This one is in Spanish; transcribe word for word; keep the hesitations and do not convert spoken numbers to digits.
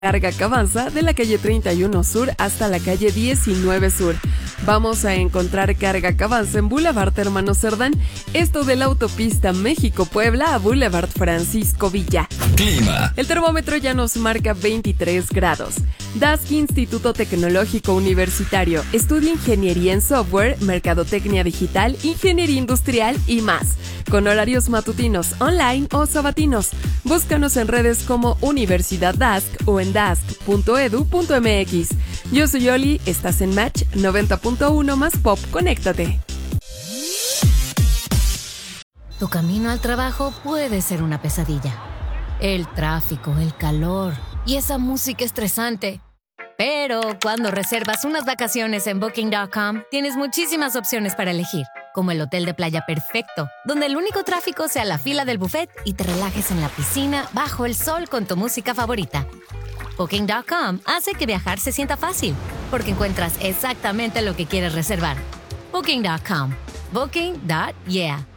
Carga que avanza de la calle treinta y uno Sur hasta la calle diecinueve Sur. Vamos a encontrar carga que avanza en Boulevard Hermano Cerdán, esto de la autopista México-Puebla a Boulevard Francisco Villa. Clima. El termómetro ya nos marca veintitrés grados. D A S C Instituto Tecnológico Universitario. Estudia Ingeniería en Software, Mercadotecnia Digital, Ingeniería Industrial y más. Con horarios matutinos, online o sabatinos. Búscanos en redes como Universidad D A S C o en dask punto edu punto mx. Yo soy Oli, estás en Match noventa punto uno más Pop. Conéctate. Tu camino al trabajo puede ser una pesadilla. El tráfico, el calor y esa música estresante. Pero cuando reservas unas vacaciones en booking punto com, tienes muchísimas opciones para elegir, como el hotel de playa perfecto, donde el único tráfico sea la fila del buffet y te relajes en la piscina bajo el sol con tu música favorita. booking punto com hace que viajar se sienta fácil, porque encuentras exactamente lo que quieres reservar. booking punto com. Booking. Yeah.